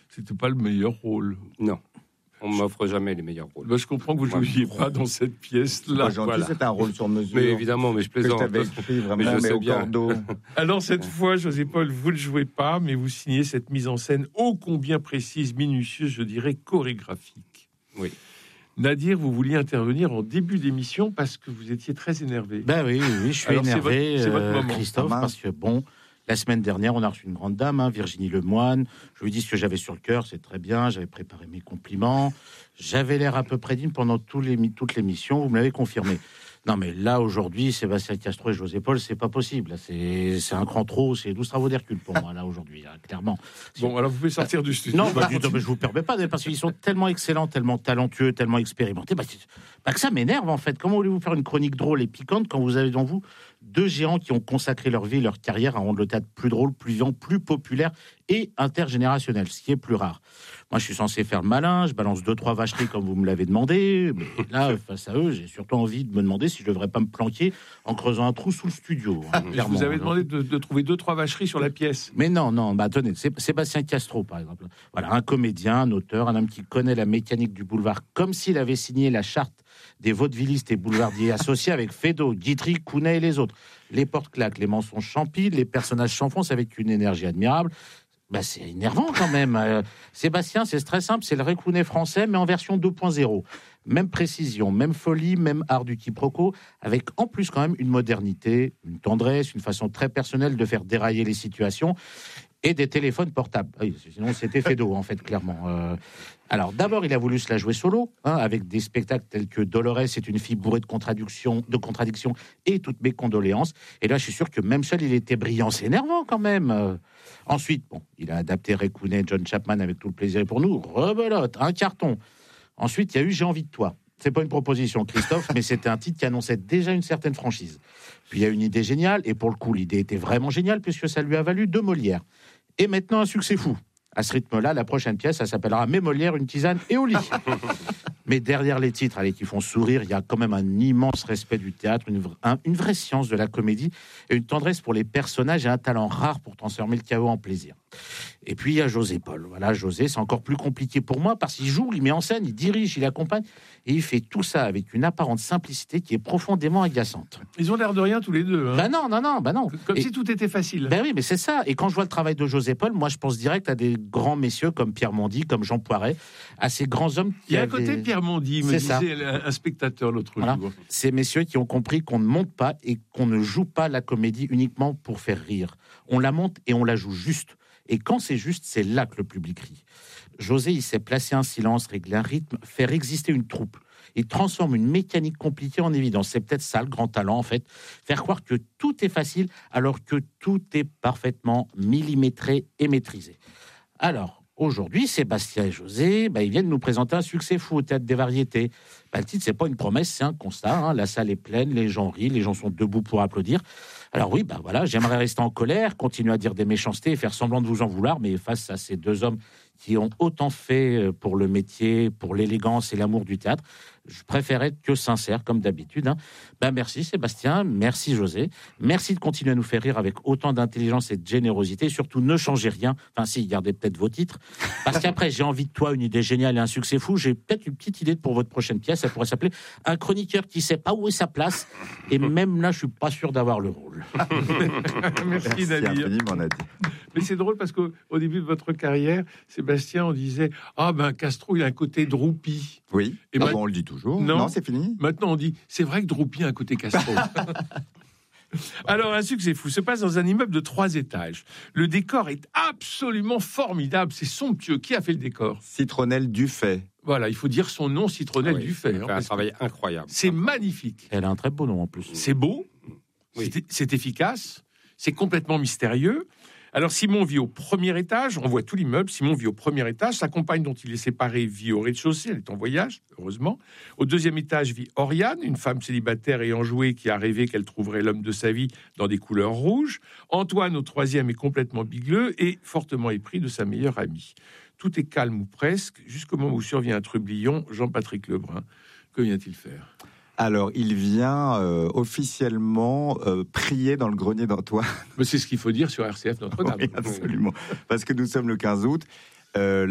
c'était pas le meilleur rôle. Non. On m'offre jamais les meilleurs rôles. Je comprends que vous ne jouiez pas dans cette pièce-là. Gentil, c'est un rôle sur mesure. Mais évidemment, mais je plaisante. Que je t'avais écrit vraiment, mais je sais au bien. cordeau. Alors cette fois, José-Paul, vous ne jouez pas, mais vous signez cette mise en scène ô combien précise, minutieuse, je dirais chorégraphique. Oui. Nadir, vous vouliez intervenir en début d'émission parce que vous étiez très énervé. Oui, je suis énervé, c'est votre moment. Christophe, parce que la semaine dernière, on a reçu une grande dame, Virginie Lemoine. Je lui ai dit ce que j'avais sur le cœur, c'est très bien. J'avais préparé mes compliments. J'avais l'air à peu près digne pendant toute l'émission. Vous me l'avez confirmé. Non, mais là, aujourd'hui, Sébastien Castro et José-Paul, c'est pas possible. Là, c'est un cran trop. C'est 12 travaux d'Hercule pour moi, là, aujourd'hui, clairement. Bon, alors vous pouvez sortir du studio. Non, je vous permets pas, parce qu'ils sont tellement excellents, tellement talentueux, tellement expérimentés. Que ça m'énerve, en fait. Comment voulez-vous faire une chronique drôle et piquante quand vous avez devant vous deux géants qui ont consacré leur vie et leur carrière à rendre le théâtre plus drôle, plus vivant, plus populaire et intergénérationnel, ce qui est plus rare. Moi, je suis censé faire le malin, je balance 2-3 vacheries comme vous me l'avez demandé, mais là, face à eux, j'ai surtout envie de me demander si je devrais pas me planquer en creusant un trou sous le studio. Je vous avais demandé de trouver 2-3 vacheries sur la pièce. Mais non, tenez, Sébastien Castro, par exemple. Voilà, un comédien, un auteur, un homme qui connaît la mécanique du boulevard comme s'il avait signé la charte des vaudevillistes et boulevardiers associés avec Feydeau, Guitry, Kounet et les autres. Les portes claquent, les mensonges champillent, les personnages s'enfoncent avec une énergie admirable. C'est énervant quand même. Sébastien, c'est très simple, c'est le Ray Kounet français, mais en version 2.0. Même précision, même folie, même art du quiproquo, avec en plus quand même une modernité, une tendresse, une façon très personnelle de faire dérailler les situations et des téléphones portables. Oui, sinon c'était Feydeau, en fait, clairement. Alors, d'abord, il a voulu se la jouer solo, avec des spectacles tels que Dolores est une fille bourrée de contradictions et toutes mes condoléances. Et là, je suis sûr que même seul, il était brillant. C'est énervant, quand même. Ensuite, il a adapté Ray Kounet, John Chapman avec tout le plaisir pour nous. Rebelote, un carton. Ensuite, il y a eu J'ai envie de toi. C'est pas une proposition, Christophe, mais c'était un titre qui annonçait déjà une certaine franchise. Puis il y a une idée géniale, et pour le coup, l'idée était vraiment géniale, puisque ça lui a valu 2 Molières. Et maintenant, un succès fou. À ce rythme-là, la prochaine pièce, ça s'appellera Mes Molières, une tisane et au lit. Mais derrière les titres, qui font sourire, il y a quand même un immense respect du théâtre, une vraie science de la comédie, et une tendresse pour les personnages et un talent rare pour transformer le chaos en plaisir. Et puis il y a José-Paul. Voilà, José, c'est encore plus compliqué pour moi parce qu'il joue, il met en scène, il dirige, il accompagne, et il fait tout ça avec une apparente simplicité qui est profondément agaçante. Ils ont l'air de rien tous les deux. Non. Comme si tout était facile. Oui, mais c'est ça. Et quand je vois le travail de José-Paul, moi je pense direct à des grands messieurs comme Pierre Mondy, comme Jean Poiret, à ces grands hommes qui il y a un côté Pierre Mondy, me disait un spectateur l'autre jour. Ces messieurs qui ont compris qu'on ne monte pas et qu'on ne joue pas la comédie uniquement pour faire rire. On la monte et on la joue juste. Et quand c'est juste, c'est là que le public rit. José, il sait placer un silence, régler un rythme, faire exister une troupe. Il transforme une mécanique compliquée en évidence. C'est peut-être ça le grand talent, en fait. Faire croire que tout est facile alors que tout est parfaitement millimétré et maîtrisé. Alors, aujourd'hui, Sébastien et José, ils viennent nous présenter un succès fou au Théâtre des Variétés. Le titre, c'est pas une promesse, c'est un constat. La salle est pleine, les gens rient, les gens sont debout pour applaudir. Alors oui, j'aimerais rester en colère, continuer à dire des méchancetés et faire semblant de vous en vouloir, mais face à ces deux hommes qui ont autant fait pour le métier, pour l'élégance et l'amour du théâtre, je préfère être que sincère, comme d'habitude. Merci Sébastien, merci José, merci de continuer à nous faire rire avec autant d'intelligence et de générosité, et surtout ne changez rien, gardez peut-être vos titres, parce qu'après J'ai envie de toi, une idée géniale et un succès fou, j'ai peut-être une petite idée pour votre prochaine pièce, elle pourrait s'appeler Un chroniqueur qui sait pas où est sa place, et même là je suis pas sûr d'avoir le rôle. Merci Nadir. Mais c'est drôle parce qu'au début de votre carrière, Sébastien, on disait Castro, il a un côté Droupi. Oui, et on le dit toujours. Non, c'est fini. Maintenant, on dit, c'est vrai que Droupi a un côté Castro. Alors, un succès fou se passe dans un immeuble de 3 étages. Le décor est absolument formidable, c'est somptueux. Qui a fait le décor ? Citronnelle Dufay. Voilà, il faut dire son nom, Citronnelle Dufay. Elle fait un travail incroyable. C'est magnifique. Elle a un très beau nom en plus. C'est beau, c'est efficace, c'est complètement mystérieux. Alors, Simon vit au premier étage, on voit tout l'immeuble. Simon vit au premier étage, sa compagne dont il est séparé vit au rez-de-chaussée, elle est en voyage, heureusement. Au 2e étage vit Oriane, une femme célibataire et enjouée qui a rêvé qu'elle trouverait l'homme de sa vie dans des couleurs rouges. Antoine, au 3e, est complètement bigleux et fortement épris de sa meilleure amie. Tout est calme ou presque, jusqu'au moment où survient un trublion, Jean-Patrick Lebrun. Que vient-il faire ? Alors, il vient officiellement prier dans le grenier d'Antoine. Mais c'est ce qu'il faut dire sur RCF Notre-Dame. Oui, absolument. Parce que nous sommes le 15 août.